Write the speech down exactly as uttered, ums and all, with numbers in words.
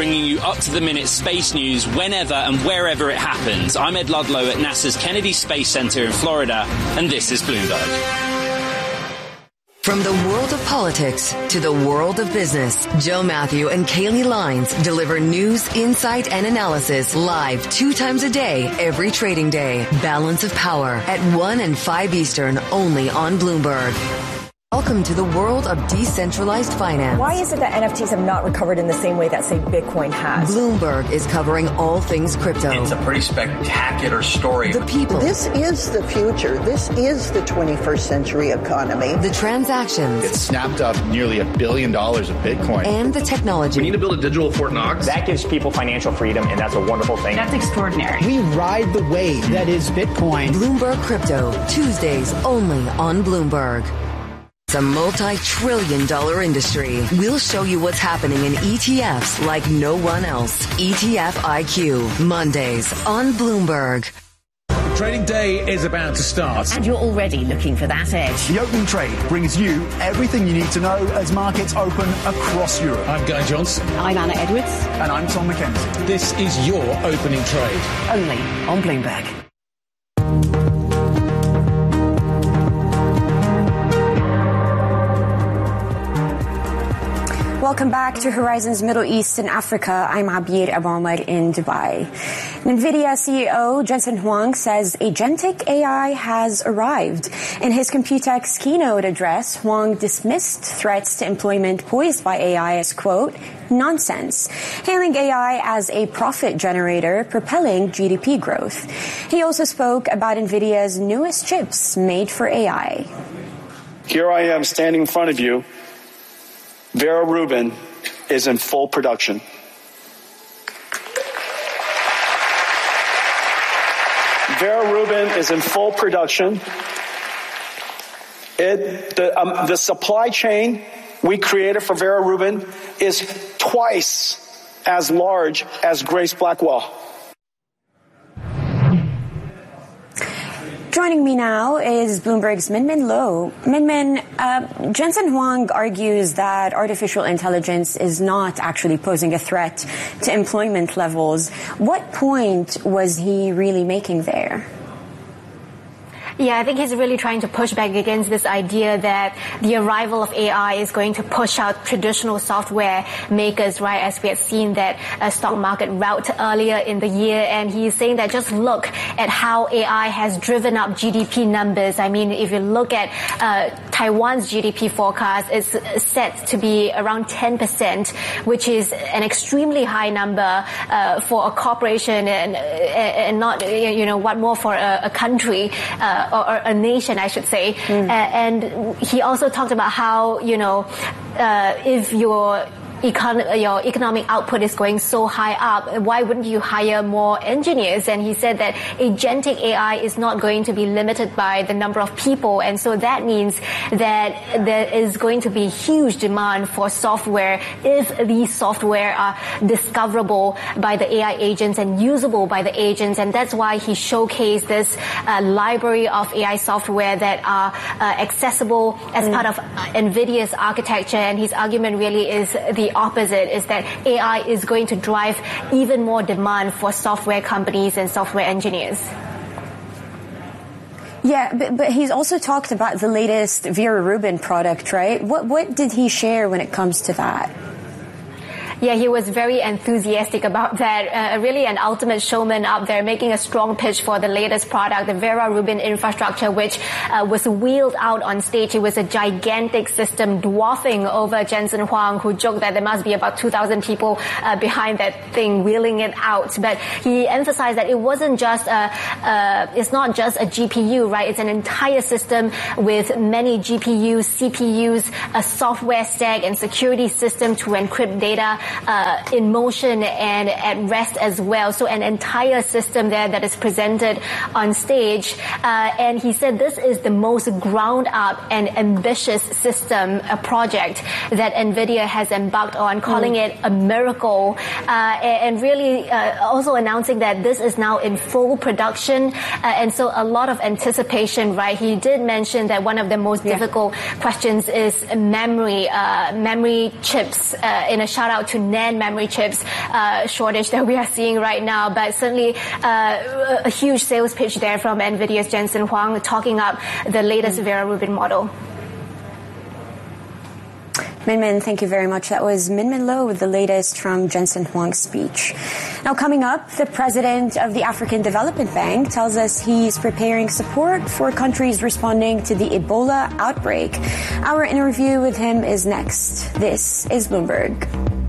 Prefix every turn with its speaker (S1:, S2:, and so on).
S1: bringing you up-to-the-minute space news whenever and wherever it happens. I'm Ed Ludlow at NASA's Kennedy Space Center in Florida, and this is Bloomberg.
S2: From the world of politics to the world of business, Joe Matthew and Kaylee Lines deliver news, insight, and analysis live two times a day, every trading day. Balance of Power at one and five Eastern, only on Bloomberg. Welcome to the world of decentralized finance.
S3: Why is it that N F Ts have not recovered in the same way that, say, Bitcoin has?
S2: Bloomberg is covering all things crypto.
S4: It's a pretty spectacular story.
S2: The people.
S5: This is the future. This is the twenty-first century economy.
S2: The transactions.
S6: It snapped up nearly a billion dollars of Bitcoin.
S2: And the technology.
S7: We need to build a digital Fort Knox.
S8: That gives people financial freedom, and that's a wonderful thing.
S9: That's extraordinary.
S10: We ride the wave that is Bitcoin.
S2: Bloomberg Crypto, Tuesdays only on Bloomberg. It's a multi-trillion dollar industry. We'll show you what's happening in E T Fs like no one else. E T F I Q, Mondays on Bloomberg.
S11: Trading day is about to start.
S9: And you're already looking for that edge.
S12: The Opening Trade brings you everything you need to know as markets open across Europe.
S11: I'm Guy Johnson.
S9: I'm Anna Edwards.
S12: And I'm Tom McKenzie.
S11: This is your Opening Trade.
S9: Only on Bloomberg.
S3: Welcome back to Horizons Middle East and Africa. I'm Abir Abomar in Dubai. NVIDIA C E O Jensen Huang says agentic A I has arrived. In his Computex keynote address, Huang dismissed threats to employment posed by A I as, quote, nonsense, hailing A I as a profit generator propelling G D P growth. He also spoke about NVIDIA's newest chips made for A I.
S13: Here I am standing in front of you. Vera Rubin is in full production. Vera Rubin is in full production. It, the, um, the supply chain we created for Vera Rubin is twice as large as Grace Blackwell.
S3: Joining me now is Bloomberg's Minmin Lo. Minmin, uh, Jensen Huang argues that artificial intelligence is not actually posing a threat to employment levels. What point was he really making there?
S14: Yeah, I think he's really trying to push back against this idea that the arrival of A I is going to push out traditional software makers, right, as we had seen that uh, stock market rout earlier in the year. And he's saying that just look at how A I has driven up G D P numbers. I mean, if you look at uh, Taiwan's G D P forecast, it's set to be around ten percent, which is an extremely high number uh, for a corporation and, and not, you know, what more for a, a country. Uh, Or, or a nation, I should say. Mm. Uh, and he also talked about how, you know, uh, if you're Econ- your economic output is going so high up, why wouldn't you hire more engineers? And he said that agentic A I is not going to be limited by the number of people. And so that means that there is going to be huge demand for software if these software are discoverable by the A I agents and usable by the agents. And that's why he showcased this uh, library of A I software that are uh, accessible as mm. part of uh, NVIDIA's architecture. And his argument really is the opposite, is that A I is going to drive even more demand for software companies and software engineers.
S3: Yeah, but, but he's also talked about the latest Vera Rubin product, right? What, what did he share when it comes to that?
S14: Yeah, he was very enthusiastic about that. Uh, really an ultimate showman up there, making a strong pitch for the latest product, the Vera Rubin infrastructure, which uh, was wheeled out on stage. It was a gigantic system dwarfing over Jensen Huang, who joked that there must be about two thousand people uh, behind that thing wheeling it out. But he emphasized that it wasn't just a, uh, it's not just a G P U, right? It's an entire system with many G P Us, C P Us, a software stack and security system to encrypt data Uh, in motion and at rest as well. So an entire system there that is presented on stage. Uh, and he said this is the most ground up and ambitious system, a project that NVIDIA has embarked on, calling mm. it a miracle. Uh, and really uh, also announcing that this is now in full production. Uh, and so a lot of anticipation, right? He did mention that one of the most yeah. difficult questions is memory, uh, memory chips, uh, in a shout out to NAND memory chips uh, shortage that we are seeing right now. But certainly uh, a huge sales pitch there from NVIDIA's Jensen Huang talking up the latest mm-hmm. Vera Rubin model.
S3: Min Min, thank you very much. That was Min Min Lo with the latest from Jensen Huang's speech. Now coming up, the president of the African Development Bank tells us he's preparing support for countries responding to the Ebola outbreak. Our interview with him is next. This is Bloomberg.